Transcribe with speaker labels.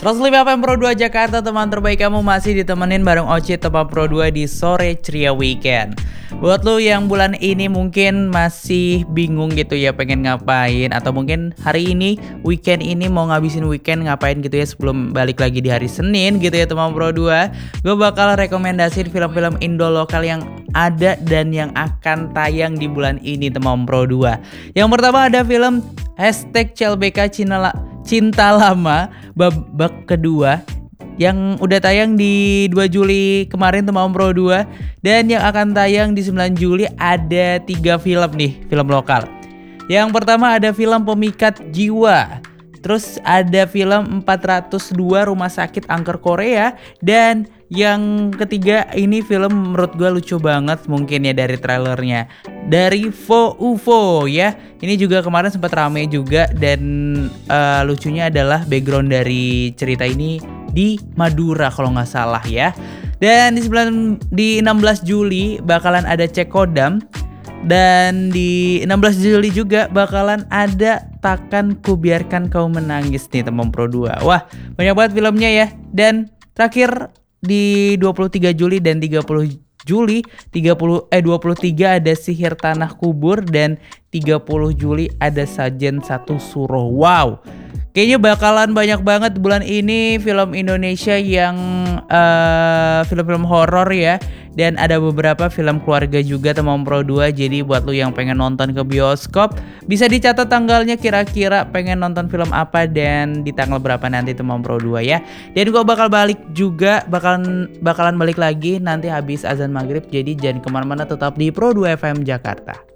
Speaker 1: 105 FM Pro 2 Jakarta, teman terbaik kamu masih ditemenin bareng Oci teman Pro 2 di sore ceria weekend. Buat lo yang bulan ini mungkin masih bingung gitu ya pengen ngapain, atau mungkin hari ini weekend ini mau ngabisin weekend ngapain gitu ya sebelum balik lagi di hari Senin gitu ya teman Pro 2. Gue bakal rekomendasiin film-film Indo lokal yang ada dan yang akan tayang di bulan ini teman Pro 2. Yang pertama ada film #CLBK Cinta Lama babak kedua yang udah tayang di 2 Juli kemarin teman Pro 2, dan yang akan tayang di 9 Juli ada 3 film nih, film lokal. Yang pertama ada film Pemikat Jiwa, terus ada film 402 Rumah Sakit Angker Korea, dan yang ketiga ini film menurut gue lucu banget mungkin ya dari trailernya, dari Vo UFO ya. Ini juga kemarin sempat rame juga, dan lucunya adalah background dari cerita ini di Madura kalau nggak salah ya. Dan di 16 Juli bakalan ada Cekodam, dan di 16 Juli juga bakalan ada Takkan Kubiarkan Kau Menangis nih teman Pro 2. Wah, banyak banget filmnya ya. Dan terakhir di 23 Juli dan 30 Juli 23 ada Sihir Tanah Kubur, dan 30 Juli ada Sajen Satu Suruh. Wow, kayaknya bakalan banyak banget bulan ini film Indonesia yang film-film horor ya. Dan ada beberapa film keluarga juga teman Pro 2. Jadi buat lu yang pengen nonton ke bioskop, bisa dicatat tanggalnya kira-kira pengen nonton film apa dan di tanggal berapa nanti teman Pro 2 ya. Dan gua bakal balik juga, bakalan balik lagi nanti habis azan maghrib. Jadi jangan kemana-mana, tetap di Pro 2 FM Jakarta.